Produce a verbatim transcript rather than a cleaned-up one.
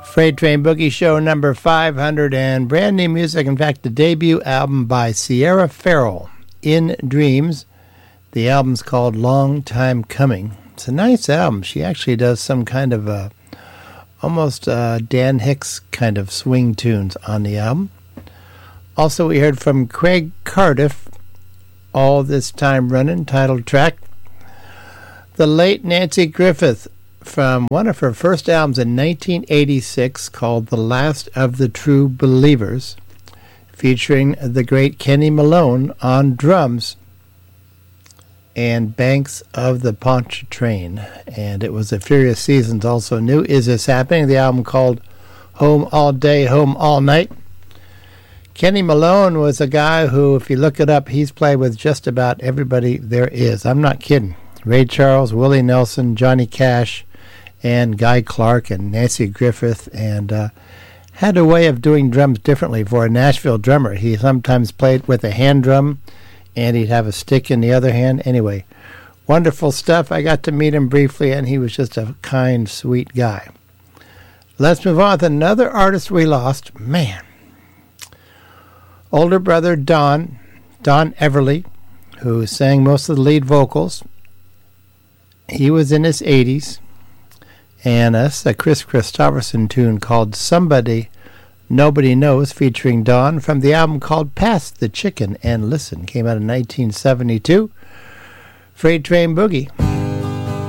Freight Train Boogie Show number five hundred, and brand new music. In fact, the debut album by Sierra Farrell, In Dreams. The album's called Long Time Coming. It's a nice album. She actually does some kind of a, almost uh, Dan Hicks kind of swing tunes on the album. Also, we heard from Craig Cardiff, All This Time Running, titled track. The late Nancy Griffith, from one of her first albums in nineteen eighty-six called The Last of the True Believers, featuring the great Kenny Malone on drums and Banks of the Pontchartrain. And it was a Furious Seasons also knew Is This Happening? The album called Home All Day, Home All Night. Kenny Malone was a guy who, if you look it up, he's played with just about everybody there is. I'm not kidding. Ray Charles, Willie Nelson, Johnny Cash, and Guy Clark and Nancy Griffith, and uh, had a way of doing drums differently for a Nashville drummer. He sometimes played with a hand drum, and he'd have a stick in the other hand. Anyway, wonderful stuff. I got to meet him briefly, and he was just a kind, sweet guy. Let's move on with another artist we lost. Man. Older brother Don, Don Everly, who sang most of the lead vocals. He was in his eighties. And that's a Chris Christopherson tune called Somebody Nobody Knows, featuring Dawn, from the album called Pass the Chicken and Listen. Came out in nineteen seventy-two. Freight Train Boogie.